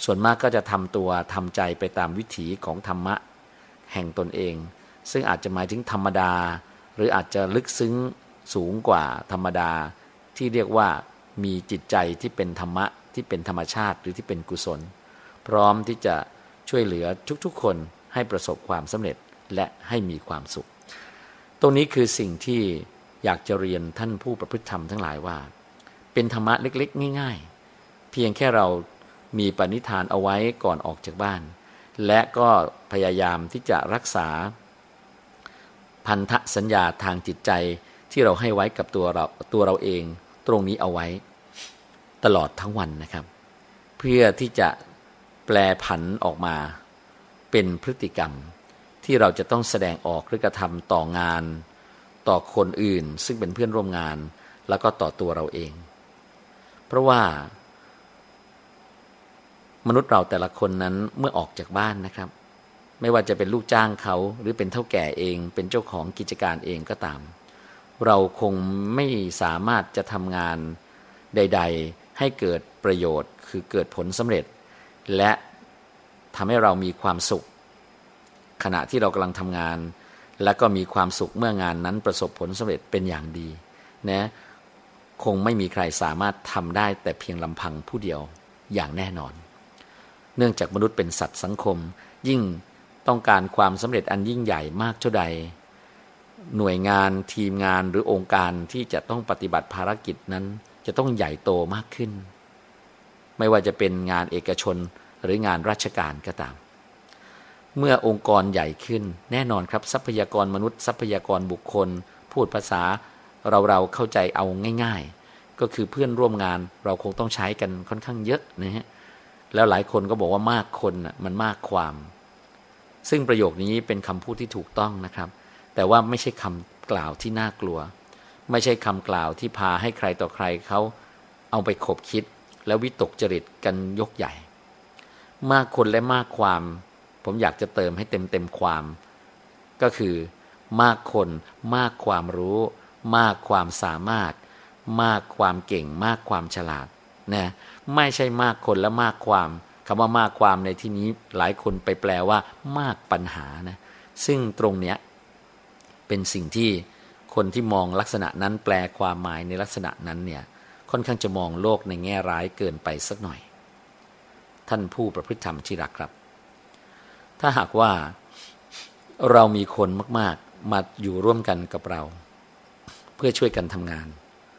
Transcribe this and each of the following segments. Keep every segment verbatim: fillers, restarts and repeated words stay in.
ส่วนมากก็จะทำตัวทำใจไปตามวิถีของธรรมะแห่งตนเองซึ่งอาจจะหมายถึงธรรมดาหรืออาจจะลึกซึ้งสูงกว่าธรรมดาที่เรียกว่ามีจิตใจที่เป็นธรรมะที่เป็นธรรมชาติหรือที่เป็นกุศลพร้อมที่จะช่วยเหลือทุกๆคนให้ประสบความสำเร็จและให้มีความสุขตรงนี้คือสิ่งที่อยากจะเรียนท่านผู้ประพฤติธรรมทั้งหลายว่าเป็นธรรมะเล็กๆง่ายๆเพียงแค่เรามีปณิธานเอาไว้ก่อนออกจากบ้านและก็พยายามที่จะรักษาพันธสัญญาทางจิตใจที่เราให้ไว้กับตัวเราตัวเราเองตรงนี้เอาไว้ตลอดทั้งวันนะครับเพื่อที่จะแปลผันออกมาเป็นพฤติกรรมที่เราจะต้องแสดงออกหรือกระทำต่องานต่อคนอื่นซึ่งเป็นเพื่อนร่วมงานแล้วก็ต่อตัวเราเองเพราะว่ามนุษย์เราแต่ละคนนั้นเมื่อออกจากบ้านนะครับไม่ว่าจะเป็นลูกจ้างเขาหรือเป็นเฒ่าแก่เองเป็นเจ้าของกิจการเองก็ตามเราคงไม่สามารถจะทำงานใดๆให้เกิดประโยชน์คือเกิดผลสำเร็จและทำให้เรามีความสุขขณะที่เรากำลังทำงานและก็มีความสุขเมื่องานนั้นประสบผลสำเร็จเป็นอย่างดีนะคงไม่มีใครสามารถทำได้แต่เพียงลำพังผู้เดียวอย่างแน่นอนเนื่องจากมนุษย์เป็นสัตว์สังคมยิ่งต้องการความสำเร็จอันยิ่งใหญ่มากเท่าใดหน่วยงานทีมงานหรือองค์การที่จะต้องปฏิบัติภารกิจนั้นจะต้องใหญ่โตมากขึ้นไม่ว่าจะเป็นงานเอกชนหรืองานราชการก็ตามเมื่อองค์กรใหญ่ขึ้นแน่นอนครับทรัพยากรมนุษย์ทรัพยากรบุคคลพูดภาษาเราเราเข้าใจเอาง่ายๆก็คือเพื่อนร่วมงานเราคงต้องใช้กันค่อนข้างเยอะนะฮะแล้วหลายคนก็บอกว่ามากคนน่ะมันมากความซึ่งประโยคนี้เป็นคำพูดที่ถูกต้องนะครับแต่ว่าไม่ใช่คำกล่าวที่น่ากลัวไม่ใช่คำกล่าวที่พาให้ใครต่อใครเขาเอาไปขบคิดแล้ววิตกจริตกันยกใหญ่มากคนและมากความผมอยากจะเติมให้เต็มเต็มความก็คือมากคนมากความรู้มากความสามารถมากความเก่งมากความฉลาดนะไม่ใช่มากคนและมากความคำว่ามากความในที่นี้หลายคนไปแปลว่ามากปัญหานะซึ่งตรงเนี้ยเป็นสิ่งที่คนที่มองลักษณะนั้นแปลความหมายในลักษณะนั้นเนี่ยค่อนข้างจะมองโลกในแง่ร้ายเกินไปสักหน่อยท่านผู้ประพฤติธรรมที่รักครับถ้าหากว่าเรามีคนมากๆมาอยู่ร่วมกันกับเราเพื่อช่วยกันทำงาน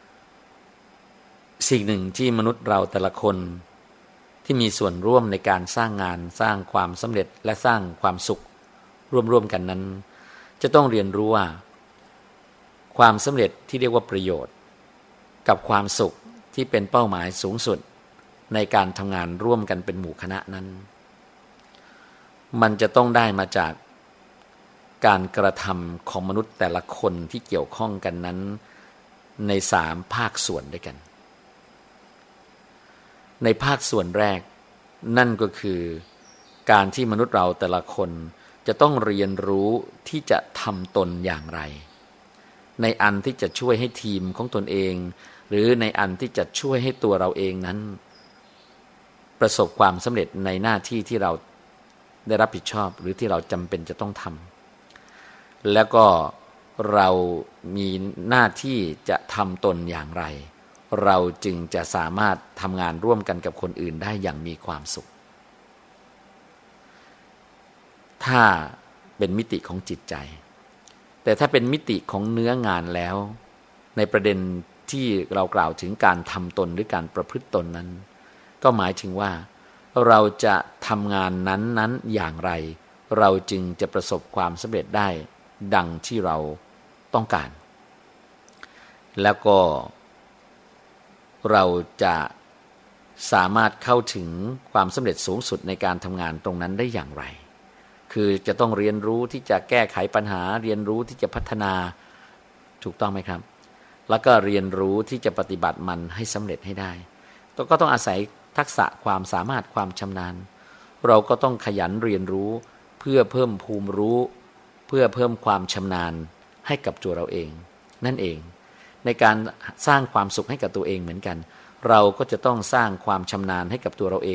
สิ่งหนึ่งที่มนุษย์เราแต่ละคนที่มีส่วนร่วมในการสร้างงานสร้างความสำเร็จและสร้างความสุขร่วมๆกันนั้นจะต้องเรียนรู้ว่าความสำเร็จที่เรียกว่าประโยชน์กับความสุขที่เป็นเป้าหมายสูงสุดในการทำงานร่วมกันเป็นหมู่คณะนั้นมันจะต้องได้มาจากการกระทำของมนุษย์แต่ละคนที่เกี่ยวข้องกันนั้นในสามภาคส่วนด้วยกันในภาคส่วนแรกนั่นก็คือการที่มนุษย์เราแต่ละคนจะต้องเรียนรู้ที่จะทำตนอย่างไรในอันที่จะช่วยให้ทีมของตนเองหรือในอันที่จะช่วยให้ตัวเราเองนั้นประสบความสำเร็จในหน้าที่ที่เราได้รับผิดชอบหรือที่เราจำเป็นจะต้องทำแล้วก็เรามีหน้าที่จะทำตนอย่างไรเราจึงจะสามารถทำงานร่วมกันกับคนอื่นได้อย่างมีความสุขถ้าเป็นมิติของจิตใจแต่ถ้าเป็นมิติของเนื้องานแล้วในประเด็นที่เรากล่าวถึงการทำตนหรือการประพฤติตนนั้นก็หมายถึงว่าเราจะทำงานนั้นๆอย่างไรเราจึงจะประสบความสำเร็จได้ดังที่เราต้องการแล้วก็เราจะสามารถเข้าถึงความสำเร็จสูงสุดในการทำงานตรงนั้นได้อย่างไรคือจะต้องเรียนรู้ที่จะแก้ไขปัญหาเรียนรู้ที่จะพัฒนาถูกต้องไหมครับแล้วก็เรียนรู้ที่จะปฏิบัติมันให้สำเร็จให้ได้ก็ต้องอาศัยทักษะความสามารถความชำนาญเราก็ต้องขยันเรียนรู้เพื่อเพิ่มภูมิรู้เพื่อเพิ่มความชำนาญให้กับตัวเราเองนั่นเองในการสร้างความสุขให้กับตัวเองเหมือนกันเราก็จะต้องสร้างความชำนาญให้กับตัวเราเอง